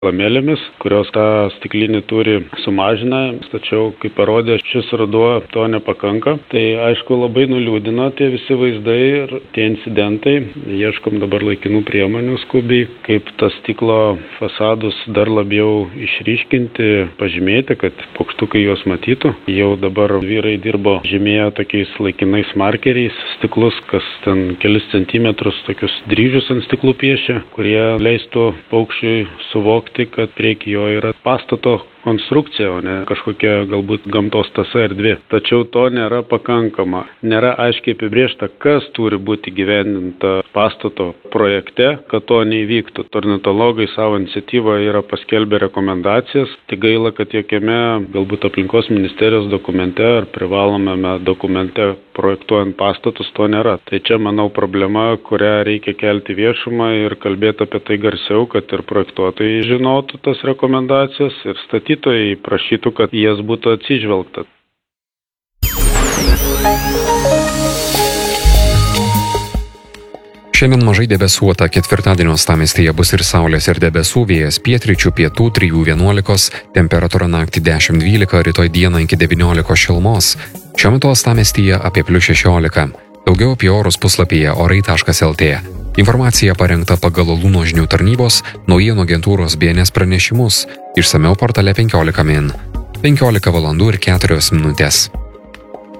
lamėlėmis, kurios tą stiklinį turi sumažina, tačiau, kaip parodė, šis ruduo to nepakanka. Tai aišku labai nuliūdino tie visi vaizdai ir tie incidentai. Ieškom dabar laikinų priemonių skubiai, kaip tas stiklo fasadus dar labiau išryškinti, pažymėti, kad paukštukai juos matytų. Jau dabar vyrai dirbo, žymėjo tokiais laikinais markeriais stiklus, kas ten kelis centimetrus tokius dryžius ant stiklų piešia, kurie leistų paukščiui suvokti, kad prieky jo yra pastato konstrukcija, o ne kažkokia galbūt gamtos tąsa erdvė. Tačiau to nėra pakankama. Nėra aiškiai apibrėžta, kas turi būti įgyvendinta pastato projekte, kad to neįvyktų. Ornitologai savo iniciatyvą yra paskelbę rekomendacijas. Tik gaila, kad jokiame galbūt aplinkos ministerijos dokumente ar privalomame dokumente projektuojant pastatus to nėra. Tai čia, manau, problema, kurią reikia kelti viešumą ir kalbėti apie tai garsiau, kad ir projektuotojai žinotų tas rekomendacijas ir statytojai prašytų, kad jas būtų atsižvelgta. Šiandien mažai debesuota, ketvirtadienio uostamiestyje bus ir saulės ir debesų, vėjas pietryčių pietų 3–11, temperatūra naktį 10–12, rytoj dieną iki 19 šilumos. Šiuo metu uostamiestyje apie +16. Daugiau apie orus puslapyje orai.lt. Informacija parengta pagal Luno žinių tarnybos naujienų agentūros BNS pranešimus. Išsamiau portale 15 min. 15 valandų ir 4 minutės.